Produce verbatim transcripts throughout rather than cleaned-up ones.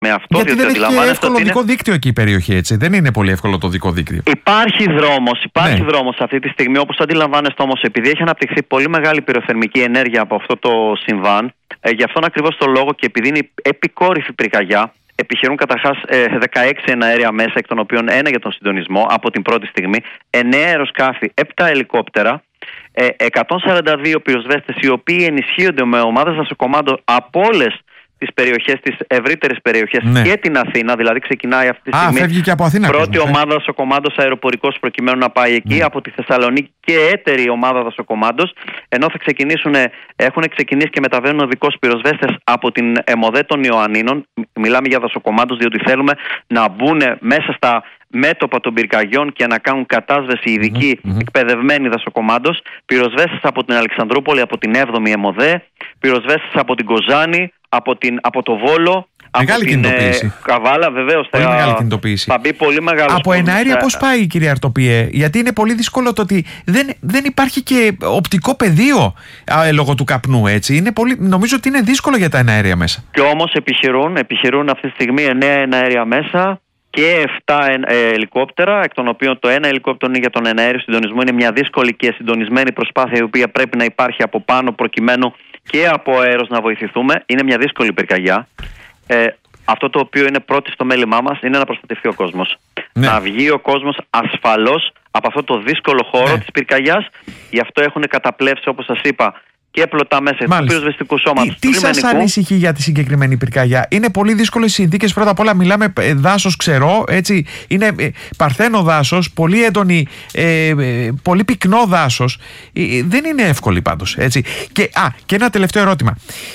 με αυτό. Γιατί δεν έχει εύκολο είναι... δικό δίκτυο εκεί η περιοχή, έτσι. Δεν είναι πολύ εύκολο το δικό δίκτυο. Υπάρχει δρόμος, υπάρχει ναι. δρόμος αυτή τη στιγμή, όπως αντιλαμβάνεστε όμως, επειδή έχει αναπτυχθεί πολύ μεγάλη πυροσθερμική ενέργεια από αυτό το συμβάν, ε, γι' αυτόν ακριβώς το λόγο και επειδή είναι επικόρυφη πυρκαγιά, επιχειρούν καταρχάς ε, δεκαέξι εναέρια μέσα, εκ των οποίων ένα για τον συντονισμό από την πρώτη στιγμή, εννέα αεροσκάφη, επτά ελικόπτερα, ε, εκατόν σαράντα δύο πυροσβέστες, οι οποίοι ενισχύονται με ομάδες δασοκομάντων από όλες τις περιοχές, τις ευρύτερες περιοχές, ναι. και την Αθήνα. Δηλαδή ξεκινάει αυτή τη στιγμή. Α, φεύγει και από Αθήνα, πρώτη κόσμος, ομάδα δασοκομάντος αεροπορικός προκειμένου να πάει εκεί, ναι. από τη Θεσσαλονίκη και έτερη ομάδα δασοκομάντος. Ενώ θα ξεκινήσουν, έχουν ξεκινήσει και μεταβαίνουν οδικώς πυροσβέστες από την ΕΜΟΔΕ των Ιωαννίνων. Μιλάμε για δασοκομάντος, διότι θέλουμε να μπουν μέσα στα μέτωπα των πυρκαγιών και να κάνουν κατάσβεση ειδικοί mm-hmm. εκπαιδευμένοι δασοκομάντος. Πυροσβέστες από την Αλεξανδρούπολη, από την έβδομη ΕΜΟΔΕ. Πυροσβέστες από την Κοζάνη, από, την, από το Βόλο. Μεγάλη από την κινητοποίηση. Ε, Καβάλα, βεβαίως. Πολύ θα, μεγάλη κινητοποίηση. Θα μπει πολύ μεγάλο. Από εναέρια πώς πάει, κύριε Αρτοπίε? Γιατί είναι πολύ δύσκολο το ότι δεν, δεν υπάρχει και οπτικό πεδίο α, λόγω του καπνού, έτσι. Είναι πολύ, νομίζω ότι είναι δύσκολο για τα εναέρια μέσα. Και όμως επιχειρούν, επιχειρούν αυτή τη στιγμή εννέα εναέρια μέσα και επτά ε, ελικόπτερα, εκ των οποίων το ένα ελικόπτερο είναι για τον εναέριο συντονισμό. Είναι μια δύσκολη και συντονισμένη προσπάθεια, η οποία πρέπει να υπάρχει από πάνω προκειμένου και από αέρος να βοηθηθούμε. Είναι μια δύσκολη πυρκαγιά. Ε, αυτό το οποίο είναι πρώτη στο μέλημά μας είναι να προστατευτεί ο κόσμος. Ναι. Να βγει ο κόσμος ασφαλώς από αυτό το δύσκολο χώρο, ναι. της πυρκαγιάς. Γι' αυτό έχουν καταπλέψει, όπως σας είπα, και πλωτά μέσα του πυροσβεστικού σώματος. Τι, τι σας ανησυχεί για τη συγκεκριμένη πυρκαγιά? Είναι πολύ δύσκολες συνθήκες. Πρώτα απ' όλα μιλάμε δάσος ξερό, έτσι. Είναι ε, παρθένο δάσος, πολύ έντονη, ε, ε, πολύ πυκνό δάσος. Ε, δεν είναι εύκολη πάντως, έτσι. Και, α, και ένα τελευταίο ερώτημα.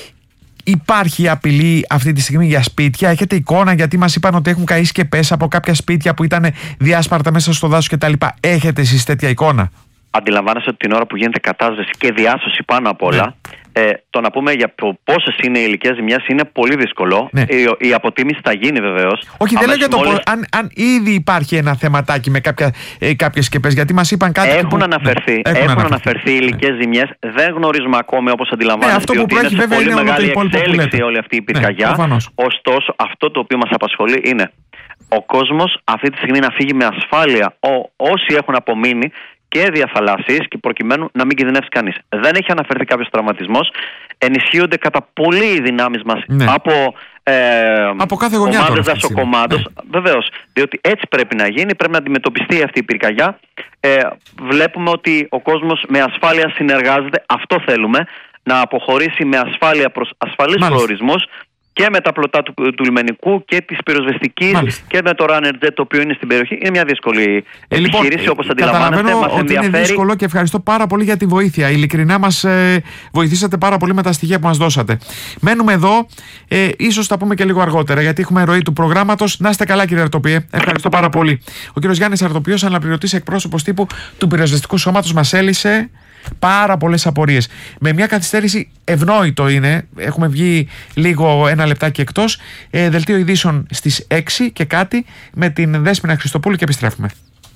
Υπάρχει απειλή αυτή τη στιγμή για σπίτια? Έχετε εικόνα? Γιατί μας είπαν ότι έχουν καεί σκεπές από κάποια σπίτια που ήταν διάσπαρτα μέσα στο δάσος κτλ. Έχετε εσείς τέτοια εικόνα? Αντιλαμβάνεστε ότι την ώρα που γίνεται κατάσβεση και διάσωση πάνω απ' όλα, ναι. ε, το να πούμε για πόσες είναι οι υλικές ζημιές είναι πολύ δύσκολο. Ναι. Η, η αποτίμηση θα γίνει βεβαίως. Όχι, δεν λέω για το μόλις... αν, αν ήδη υπάρχει ένα θεματάκι με κάποια, ε, κάποιες σκεπές, γιατί μας είπαν κάτι. Έχουν που... αναφερθεί, ναι, έχουν, έχουν αναφερθεί, αναφερθεί ναι. υλικές ζημιές. Δεν γνωρίζουμε ακόμη, όπως αντιλαμβάνεστε, ναι, αυτό που ότι είναι σε πολύ είναι μεγάλη εξέλιξη όλη αυτή η πυρκαγιά. Ναι, ωστόσο, αυτό το οποίο μας απασχολεί είναι ο κόσμος αυτή τη στιγμή να φύγει με ασφάλεια, ο, όσοι έχουν απομείνει, και διαθαλάσσιες, και προκειμένου να μην κινδυνεύσει κανείς. Δεν έχει αναφερθεί κάποιος τραυματισμός. Ενισχύονται κατά πολύ οι δυνάμεις μας, ναι. από, ε, από κάθε γωνιά ομάδες δασοκομάντων. Ναι. Βεβαίως, διότι έτσι πρέπει να γίνει, πρέπει να αντιμετωπιστεί αυτή η πυρκαγιά. Ε, βλέπουμε ότι ο κόσμος με ασφάλεια συνεργάζεται. Αυτό θέλουμε, να αποχωρήσει με ασφάλεια προς ασφαλείς προορισμούς, και με τα πλωτά του, του λιμενικού και της πυροσβεστικής. Μάλιστα. Και με το Runner Jet, το οποίο είναι στην περιοχή. Είναι μια δύσκολη ε, λοιπόν, επιχείρηση, όπως αντιλαμβάνεστε. Μας ότι ενδιαφέρει. Είναι δύσκολο και ευχαριστώ πάρα πολύ για τη βοήθεια. Ειλικρινά μας ε, βοηθήσατε πάρα πολύ με τα στοιχεία που μας δώσατε. Μένουμε εδώ. Ε, ίσως τα πούμε και λίγο αργότερα, γιατί έχουμε ροή του προγράμματος. Να είστε καλά, κύριε Αρτοπίε. Ευχαριστώ πάρα πολύ. Ο κύριος Γιάννης Αρτοπίος, αναπληρωτής εκπρόσωπος τύπου του Πυροσβεστικού Σώματος, μας έλυσε πάρα πολλές απορίες. Με μια καθυστέρηση, ευνόητο είναι. Έχουμε βγει λίγο ένα λεπτάκι εκτός. Ε, δελτίο ειδήσεων στις έξι και κάτι με την Δέσποινα Χριστοπούλου και επιστρέφουμε.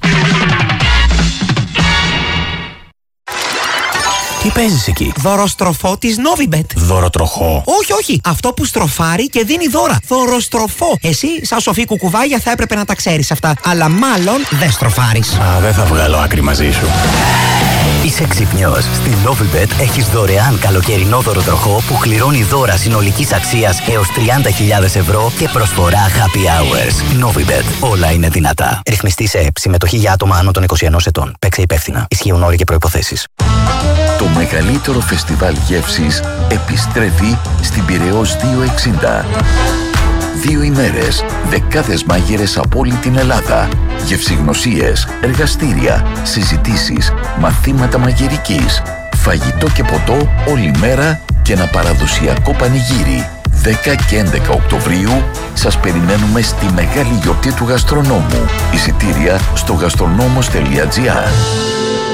Τι παίζεις εκεί? Δωροστροφό της Novibet. Δωροτροχό? Όχι, όχι. Αυτό που στροφάρει και δίνει δώρα. Δωροστροφό. Εσύ, σαν σοφή κουκουβάγια, θα έπρεπε να τα ξέρεις αυτά. Αλλά μάλλον δεν στροφάρεις. Α, δεν θα βγάλω άκρη μαζί σου. Είσαι ξυπνιός. Στην Novibet έχεις δωρεάν καλοκαιρινό δωροτροχό που κληρώνει δώρα συνολικής αξίας έως τριάντα χιλιάδες ευρώ και προσφορά happy hours. Novibet. Όλα είναι δυνατά. Ρυθμιστή σε ΕΠ. Συμμετοχή για άτομα άνω των είκοσι ενός ετών. Παίξε υπεύθυνα. Ισχύουν όροι και προϋποθέσεις. Το μεγαλύτερο φεστιβάλ γεύσης επιστρέφει στην Πειραιώς διακόσια εξήντα. Δύο ημέρες, δεκάδες μάγειρες από όλη την Ελλάδα. Γευσηγνωσίες, εργαστήρια, συζητήσεις, μαθήματα μαγειρικής. Φαγητό και ποτό όλη μέρα και ένα παραδοσιακό πανηγύρι. δέκα και έντεκα Οκτωβρίου σας περιμένουμε στη μεγάλη γιορτή του γαστρονόμου. Εισιτήρια στο γαστρονόμος τελεία τζι άρ.